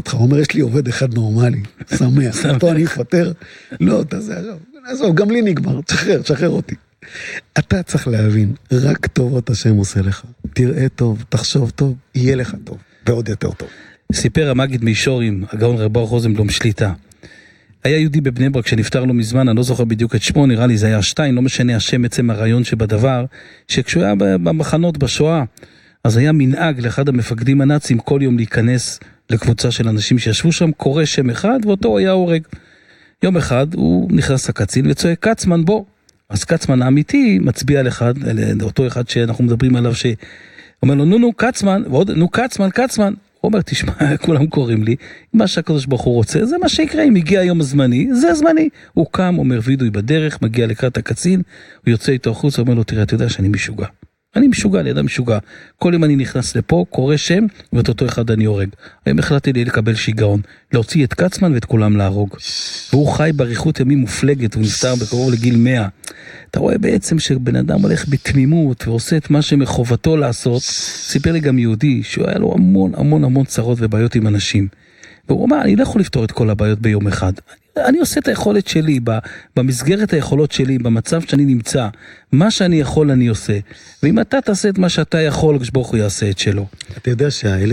אותך, הוא אומר, יש לי עובד אחד נורמלי, שמח, אותו אני אפטר, לא, תעשה עכשיו, גם לי נגמר, תשחרר אותי. אתה צריך להבין, רק טובות השם עושה לך, תראה טוב, תחשוב טוב, יהיה לך טוב, ועוד יותר טוב. סיפר המגיד מישורים, הגאון רב ברוך רוזנבלום שליטה. היה יהודי בבני ברק שנפטר לו מזמן, אני לא זוכר בדיוק את שמו, נראה לי זה היה שטיין, לא משנה השם עצם הרעיון שבדבר, שכשהוא היה במחנות בשואה, אז היה מנהג לאחד המפקדים הנאצים כל יום להיכנס לקבוצה של אנשים שישבו שם, קורא שם אחד ואותו היה הורג. יום אחד הוא נכנס לקצין וצועק, קצמן בוא. אז קצמן האמיתי מצביע לאחד, אותו אחד שאנחנו מדברים עליו, שאומר לו, נו קצמן, ועוד, נו קצמן. הוא אומר, תשמע, כולם קוראים לי, מה שהקדוש ברוך הוא רוצה, זה מה שיקרה, אם הגיע היום הזמני, זה הזמני. הוא קם, אומר וידוי בדרך, מגיע לקראת הקצין, הוא יוצא איתו החוץ, אומר לו, תראה, אתה יודע שאני משוגע. אני משוגע, לידם משוגע. כל אם אני נכנס לפה, קורא שם, ואת אותו אחד אני הורג. היום החלטתי לי לקבל שיגעון, להוציא את קצמן ואת כולם להרוג. והוא חי בריחות ימים מופלגת, הוא נפטר בקרוב לגיל 100. אתה רואה בעצם שבן אדם הולך בתמימות, ועושה את מה שמחובתו לעשות. סיפר לי גם יהודי, שהוא היה לו המון צרות ובעיות עם אנשים. והוא אומר, אני לא יכול לפתור את כל הבעיות ביום אחד. אני עושה את היכולת שלי, במסגרת היכולות שלי, במצב שאני נמצא, מה שאני יכול אני עושה. ואם אתה תעשה את מה שאתה יכול, כשברוך הוא יעשה את שלו. אתה יודע שהאלה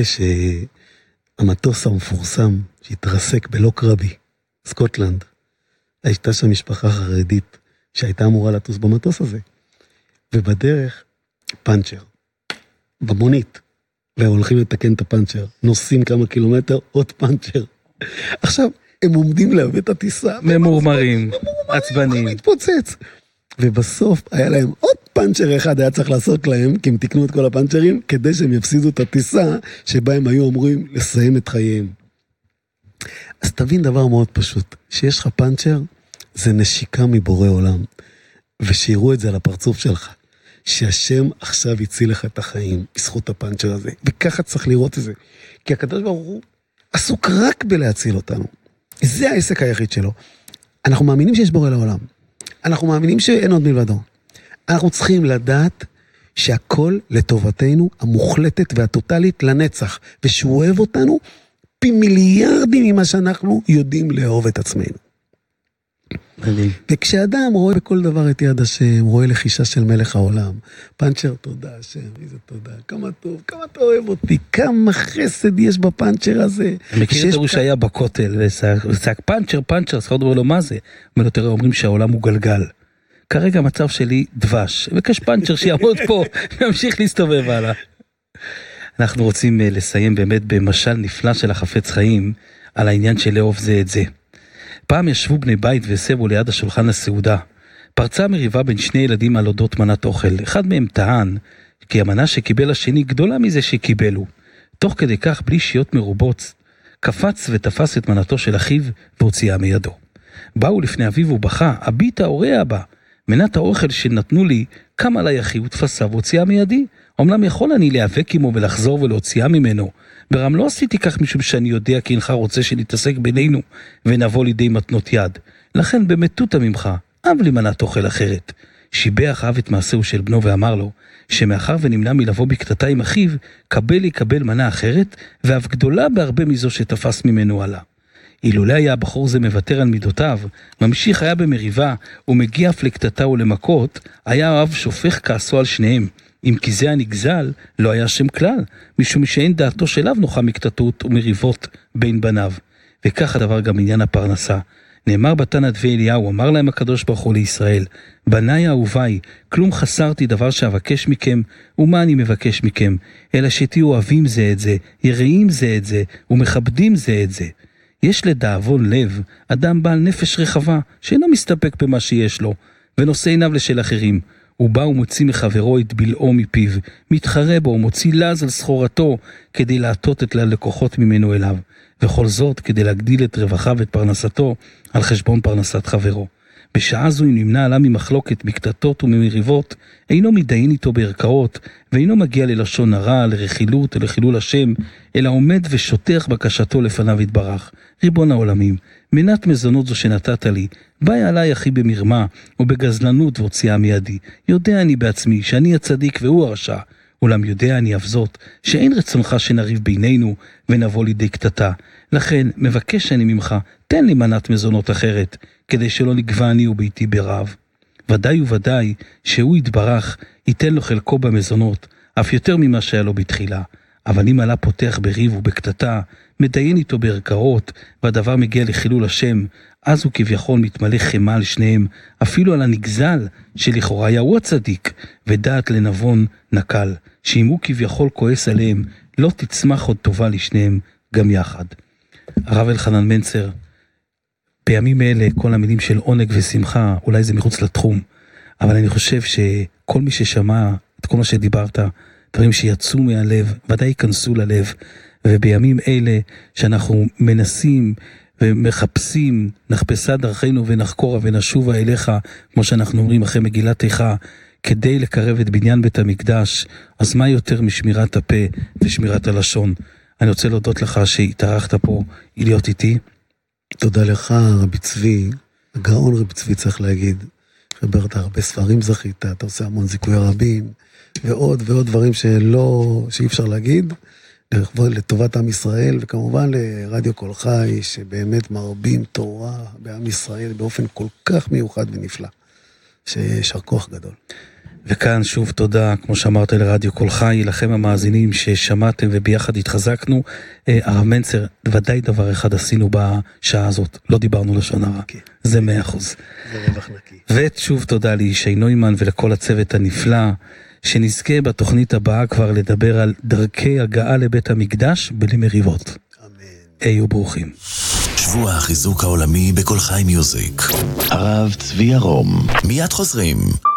שהמטוס המפורסם, שהתרסק בלוקרבי, סקוטלנד, הייתה שם משפחה חרדית, שהייתה אמורה לטוס במטוס הזה. ובדרך, פנצ'ר. במונית. והם הולכים לתקן את הפנצ'ר. נוסעים כמה קילומטר, עוד פנצ'ר. עכשיו, הם עומדים להביא את הטיסה. ממורמרים, עצבנים. מתפוצץ. ובסוף היה להם עוד פנצ'ר אחד היה צריך לעשות להם, כי הם תקנו את כל הפנצ'רים, כדי שהם יפסידו את הטיסה, שבה הם היו אמורים לסיים את חייהם. אז תבין דבר מאוד פשוט, שיש לך פנצ'ר, זה נשיקה מבורא עולם, ושיראו את זה על הפרצוף שלך, שהשם עכשיו יציל לך את החיים, בזכות הפנצ'ר הזה, וככה צריך לראות את זה, כי הקדוש ברוך הוא עסוק רק בלהציל אותנו, זה העסק היחיד שלו, אנחנו מאמינים שיש בורא לעולם, אנחנו מאמינים שאין עוד מלבדו, אנחנו צריכים לדעת שהכל לטובתנו המוחלטת והטוטלית לנצח, ושהוא אוהב אותנו פי מיליארדים ממה שאנחנו יודעים לאהוב את עצמנו. וכשאדם רואה בכל דבר את יד השם, רואה לחישה של מלך העולם, פנצ'ר תודה השם, איזה תודה, כמה טוב, כמה אתה אוהב אותי, כמה חסד יש בפנצ'ר הזה. אני מכיר את הראש שהיה בכותל, וצעק פנצ'ר, שחר דבר לו מה זה? אומר לו, תראה, אומרים שהעולם הוא גלגל. כרגע המצב שלי דבש, וכש פנצ'ר שיעמוד פה, נמשיך להסתובב הלאה. אנחנו רוצים לסיים באמת במשל נפלא של החפץ חיים, על העניין של לאהוב זה את זה. פעם ישבו בני בית והסבו ליד השולחן הסעודה. פרצה מריבה בין שני ילדים על אודות מנת אוכל. אחד מהם טען כי המנה שקיבל השני גדולה מזה שקיבלו. תוך כדי כך, בלי שיות מרובות, קפץ ותפס את מנתו של אחיו והוציאה מידו. באו לפני אביו ובכה, הביטה הורי אבא. מנת האוכל שנתנו לי, קם עלי אחי ותפסה והוציאה מידי. אמנם יכול אני להיאבק עמו ולחזור ולהוציאה ממנו. ברם לא עשיתי כך משום שאני יודע כי אינך רוצה שנתעסק בינינו ונבוא לידי מתנות יד. לכן במטותא ממך, אב לי מנת אוכל אחרת. שיבח אב את מעשהו של בנו ואמר לו, שמאחר ונמנע מלבוא בקטטה עם אחיו, יקבל מנה אחרת, ואף גדולה בהרבה מזו שתפס ממנו עלה. אילולא היה הבחור זה מוותר על מידותיו, ממשיך היה במריבה, ומגיע אף לקטטה ולמכות, היה האב שופך כעסו על שניהם. אם כי זה הנגזל, לא היה שם כלל, משום שאין דעתו של אב נוחה מקטטות ומריבות בין בניו. וכך הדבר גם עניין הפרנסה. נאמר בתנא דבי אליהו, אמר להם הקדוש ברוך הוא לישראל, בניי אהוביי, כלום חסרתי דבר שאבקש מכם, ומה אני מבקש מכם? אלא שתהיו אוהבים זה את זה, יראים זה את זה, ומכבדים זה את זה. יש לדאבון לב, אדם בעל נפש רחבה, שאינו מסתפק במה שיש לו, ונושא עיניו לשל אחרים. הוא בא ומוציא מחברו את בלעו מפיו, מתחרה בו ומוציא לז על סחורתו, כדי להטות את הלקוחות ממנו אליו, וכל זאת כדי להגדיל את רווחיו ואת פרנסתו, על חשבון פרנסת חברו. בשעה זו אם נמנע עלה ממחלוקת, מקטטות וממריבות, אינו מתדיין איתו בערכאות, ואינו מגיע ללשון הרע, לרכילות ולחילול השם, אלא עומד ושוטח בקשתו לפניו יתברך. ריבון העולמים, מנת מזונות זו שנתת לי, באי עליי אחי במרמה, ובגזלנות והוציאה מידי. יודע אני בעצמי שאני הצדיק והוא הרשע, אולם יודע אני אף זאת, שאין רצונך שנריב בינינו ונבוא לידי קטטה. לכן מבקש אני ממך, תן לי מנת מזונות אחרת, כדי שלא נגבה אני וביתי ברעב. ודאי וודאי שהוא יתברך, ייתן לו חלקו במזונות, אף יותר ממה שהיה לו בתחילה. אבל אם עלה פותח בריב ובקטטה, מדיין איתו בערכאות, והדבר מגיע לחילול השם, אז הוא כביכול מתמלא חמה על שניהם, אפילו על הנגזל, שלכאורה היה הוא הצדיק, ודעת לנבון נקל, שאם הוא כביכול כועס עליהם, לא תצמח עוד טובה לשניהם גם יחד. הרב אלחנן מנצר, בימים אלה כל המילים של עונג ושמחה, אולי זה מחוץ לתחום, אבל אני חושב שכל מי ששמע את כל מה שדיברת, דברים שיצאו מהלב, ודאי ייכנסו ללב, ובימים אלה שאנחנו מנסים ומחפשים, נחפשה דרכינו ונחקורה ונשובה אליך, כמו שאנחנו אומרים אחרי מגילת איכה, כדי לקרב את בניין בית המקדש, אז מה יותר משמירת הפה ושמירת הלשון? אני רוצה להודות לך שהתארחת פה, להיות איתי. תודה לך רבי צבי, הגאון רבי צבי צריך להגיד, שברת הרבה ספרים זכית, אתה עושה המון זיכוי רבים, ועוד ועוד דברים שאי אפשר להגיד, לטובת עם ישראל, וכמובן לרדיו קול חי, שבאמת מרבים תורה בעם ישראל באופן כל כך מיוחד ונפלא, שישר כוח גדול. וכאן שוב תודה, כמו שאמרת, לרדיו קול חי, לכם המאזינים ששמעתם וביחד התחזקנו. הרב מנצר, ודאי דבר אחד עשינו בשעה הזאת, לא דיברנו לשון הרע, זה 100%. זה רווח נקי. ושוב תודה לישי נוימן ולכל הצוות הנפלא, שנזכה בתוכנית הבאה כבר לדבר על דרכי הגעה לבית המקדש בלי מריבות. אמן. היו ברוכים. שבוע החיזוק העולמי בקול חי מיוזיק. הרב צבי ירום. מיד חוזרים.